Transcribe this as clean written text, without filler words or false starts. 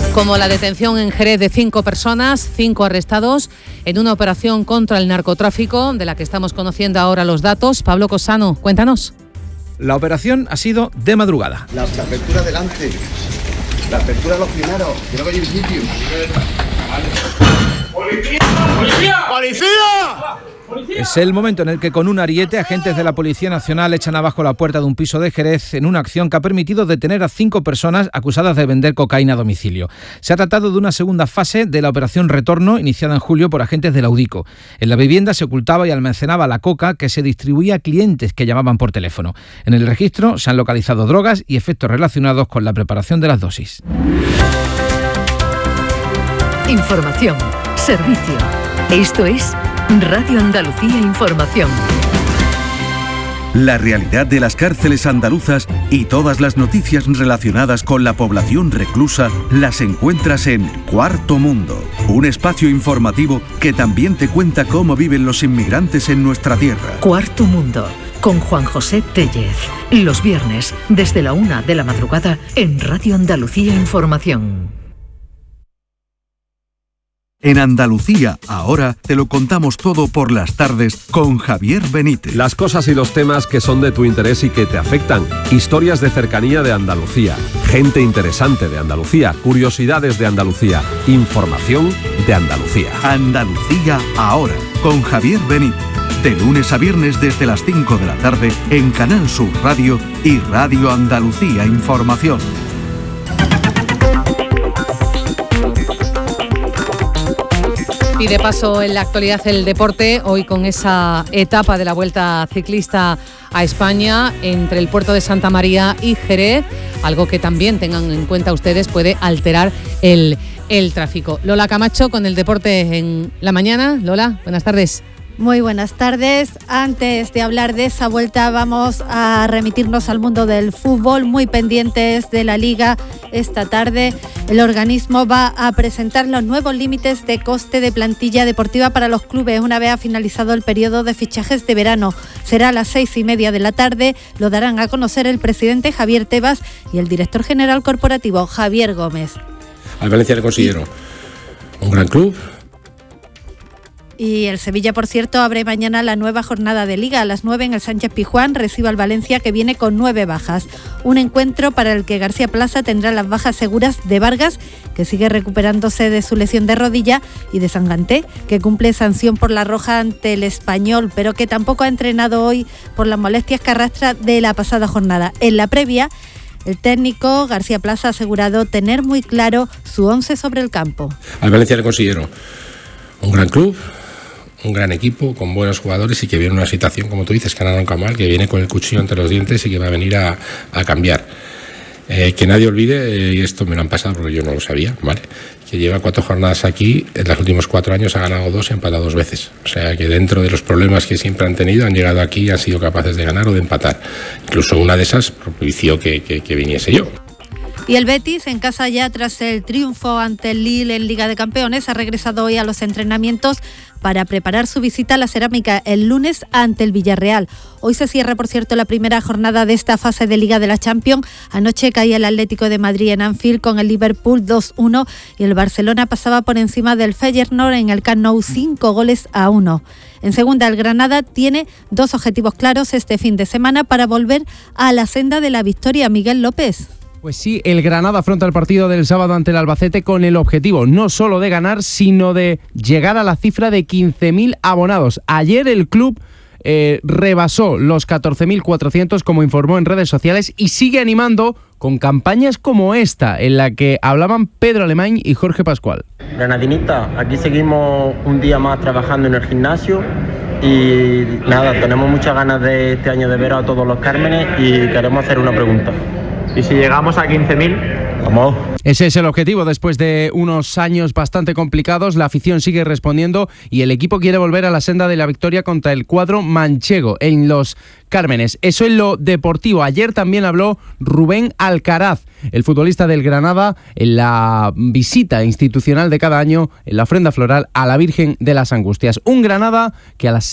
Como la detención en Jerez de 5 personas, 5 arrestados en una operación contra el narcotráfico, de la que estamos conociendo ahora los datos. Pablo Cosano, cuéntanos. La operación ha sido de madrugada. La apertura delante, la apertura de los primeros, quiero ver el sitio. ¡Policía! ¡Policía! ¡Policía! Es el momento en el que con un ariete agentes de la Policía Nacional echan abajo la puerta de un piso de Jerez en una acción que ha permitido detener a 5 personas acusadas de vender cocaína a domicilio. Se ha tratado de una segunda fase de la operación Retorno, iniciada en julio por agentes de la UDICO. En la vivienda se ocultaba y almacenaba la coca que se distribuía a clientes que llamaban por teléfono. En el registro se han localizado drogas y efectos relacionados con la preparación de las dosis. Información, servicio. Esto es Radio Andalucía Información. La realidad de las cárceles andaluzas y todas las noticias relacionadas con la población reclusa las encuentras en Cuarto Mundo, un espacio informativo que también te cuenta cómo viven los inmigrantes en nuestra tierra. Cuarto Mundo, con Juan José Tellez. Los viernes, desde la 1 de la madrugada, en Radio Andalucía Información. En Andalucía, ahora te lo contamos todo por las tardes con Javier Benítez. Las cosas y los temas que son de tu interés y que te afectan. Historias de cercanía de Andalucía. Gente interesante de Andalucía. Curiosidades de Andalucía. Información de Andalucía. Andalucía, ahora, con Javier Benítez. De lunes a viernes desde las 5 de la tarde en Canal Sur Radio y Radio Andalucía Información. Pide paso en la actualidad el deporte, hoy con esa etapa de la Vuelta Ciclista a España entre el puerto de Santa María y Jerez, algo que también tengan en cuenta ustedes puede alterar el tráfico. Lola Camacho con el deporte en la mañana. Lola, buenas tardes. Muy buenas tardes. Antes de hablar de esa vuelta, vamos a remitirnos al mundo del fútbol, muy pendientes de la Liga. Esta tarde el organismo va a presentar los nuevos límites de coste de plantilla deportiva para los clubes una vez ha finalizado el periodo de fichajes de verano. Será a las 6:30 de la tarde, lo darán a conocer el presidente Javier Tebas y el director general corporativo Javier Gómez. Al Valencia le considero un gran club. Y el Sevilla, por cierto, abre mañana la nueva jornada de Liga. A las 9 en el Sánchez Pizjuán recibe al Valencia, que viene con 9 bajas. Un encuentro para el que García Plaza tendrá las bajas seguras de Vargas, que sigue recuperándose de su lesión de rodilla, y de Sanganté, que cumple sanción por la roja ante el Español, pero que tampoco ha entrenado hoy por las molestias que arrastra de la pasada jornada. En la previa, el técnico García Plaza ha asegurado tener muy claro su 11 sobre el campo. Al Valencia le considero un gran club, un gran equipo con buenos jugadores y que viene en una situación, como tú dices, que no arranca mal, que viene con el cuchillo entre los dientes y que va a venir a cambiar. Que nadie olvide, y esto me lo han pasado porque yo no lo sabía, ¿vale? Que lleva 4 jornadas aquí, en los últimos 4 años ha ganado 2 y ha empatado 2 veces. O sea que dentro de los problemas que siempre han tenido, han llegado aquí y han sido capaces de ganar o de empatar. Incluso una de esas propició que viniese yo. Y el Betis, en casa ya tras el triunfo ante el Lille en Liga de Campeones, ha regresado hoy a los entrenamientos para preparar su visita a la Cerámica el lunes ante el Villarreal. Hoy se cierra, por cierto, la primera jornada de esta fase de Liga de la Champions. Anoche caía el Atlético de Madrid en Anfield con el Liverpool 2-1 y el Barcelona pasaba por encima del Feyenoord en el Camp Nou 5-1. En segunda, el Granada tiene 2 objetivos claros este fin de semana para volver a la senda de la victoria. Miguel López. Pues sí, el Granada afronta el partido del sábado ante el Albacete con el objetivo no solo de ganar, sino de llegar a la cifra de 15.000 abonados. Ayer el club rebasó los 14.400, como informó en redes sociales, y sigue animando con campañas como esta, en la que hablaban Pedro Alemán y Jorge Pascual. Granadinita, aquí seguimos un día más trabajando en el gimnasio y nada, tenemos muchas ganas de este año de ver a todos los Cármenes y queremos hacer una pregunta. ¿Y si llegamos a 15.000? Vamos. Ese es el objetivo. Después de unos años bastante complicados, la afición sigue respondiendo y el equipo quiere volver a la senda de la victoria contra el cuadro manchego en los Cármenes. Eso en lo deportivo. Ayer también habló Rubén Alcaraz, el futbolista del Granada, en la visita institucional de cada año en la ofrenda floral a la Virgen de las Angustias. Un Granada que a las